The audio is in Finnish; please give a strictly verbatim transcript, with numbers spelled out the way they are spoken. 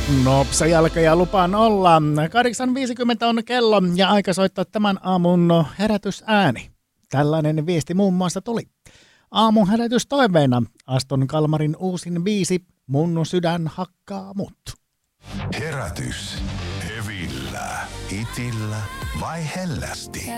Nopsa jalka ja lupaan olla. kahdeksan viisikymmentä on kello ja aika soittaa tämän aamun herätysääni. Tällainen viesti muun muassa tuli. Aamun herätystoiveena Aston Kalmarin uusin biisi Mun sydän hakkaa mut. Herätys. Hevillä, hitillä vai hellästi?